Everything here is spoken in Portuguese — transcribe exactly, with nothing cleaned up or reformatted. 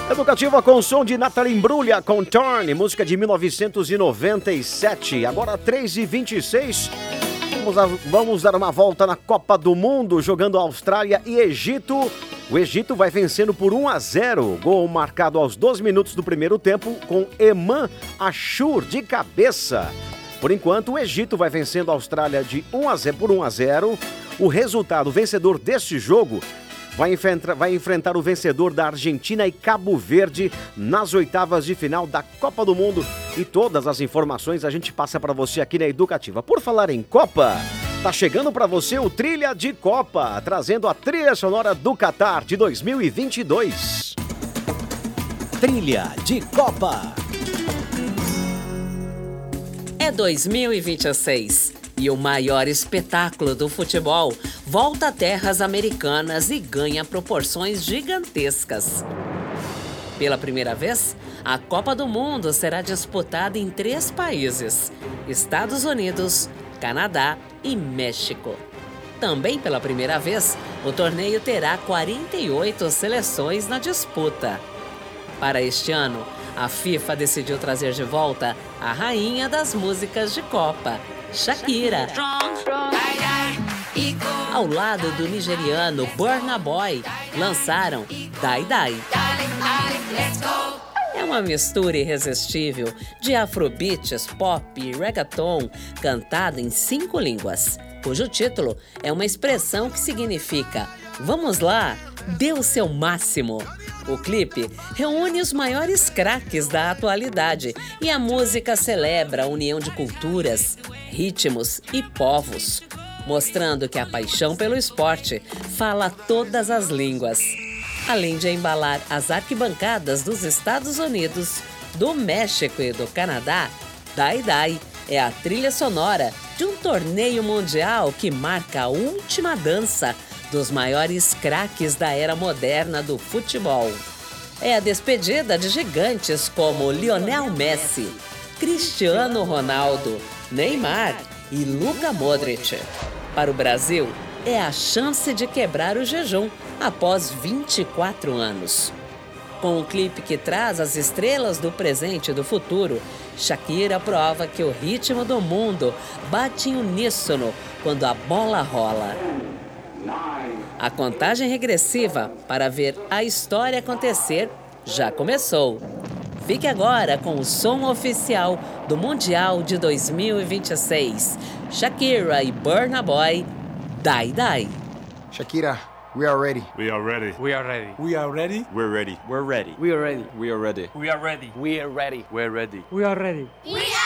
Educativa com som de Nathalie Imbruglia com Turn, música de mil novecentos e noventa e sete. Agora três e vinte e seis. Vamos, a, vamos dar uma volta na Copa do Mundo, jogando Austrália e Egito. O Egito vai vencendo por um a zero. Gol marcado aos doze minutos do primeiro tempo com Eman Ashur de cabeça. Por enquanto, o Egito vai vencendo a Austrália de um a zero por um a zero. O resultado vencedor deste jogo vai enfrentar, vai enfrentar o vencedor da Argentina e Cabo Verde nas oitavas de final da Copa do Mundo. E todas as informações a gente passa para você aqui na Educativa. Por falar em Copa, tá chegando para você o Trilha de Copa, trazendo a trilha sonora do Catar de dois mil e vinte e dois. Trilha de Copa. É dois mil e vinte e seis e o maior espetáculo do futebol volta a terras americanas e ganha proporções gigantescas. Pela primeira vez, a Copa do Mundo será disputada em três países: Estados Unidos, Canadá e México. Também pela primeira vez, o torneio terá quarenta e oito seleções na disputa. Para este ano, a FIFA decidiu trazer de volta a rainha das músicas de Copa, Shakira. Ao lado do nigeriano Burna Boy, lançaram Die Die. É uma mistura irresistível de afrobeats, pop e reggaeton cantada em cinco línguas, cujo título é uma expressão que significa "Vamos lá, dê o seu máximo". O clipe reúne os maiores craques da atualidade e a música celebra a união de culturas, ritmos e povos, mostrando que a paixão pelo esporte fala todas as línguas. Além de embalar as arquibancadas dos Estados Unidos, do México e do Canadá, Die Die é a trilha sonora de um torneio mundial que marca a última dança dos maiores craques da era moderna do futebol. É a despedida de gigantes como Lionel Messi, Cristiano Ronaldo, Neymar e Luka Modric. Para o Brasil, é a chance de quebrar o jejum após vinte e quatro anos. Com um clipe que traz as estrelas do presente e do futuro, Shakira prova que o ritmo do mundo bate em uníssono quando a bola rola. A contagem regressiva para ver a história acontecer já começou. Fique agora com o som oficial do Mundial de dois mil e vinte e seis. Shakira e Burna Boy, Die Die. Shakira, we are ready. We are ready. We are ready. We are ready. We're ready. We're ready. We are ready. We are ready. We are ready. We are ready. We're ready. We're ready. We are ready. We are